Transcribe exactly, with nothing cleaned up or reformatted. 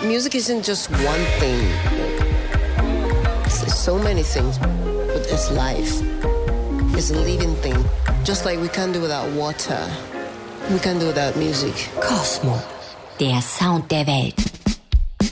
music isn't just one thing. It's, it's so many things. But it's life. It's a living thing. Just like we can't do without water. We can't do without music. Kosmo, der Sound der Welt.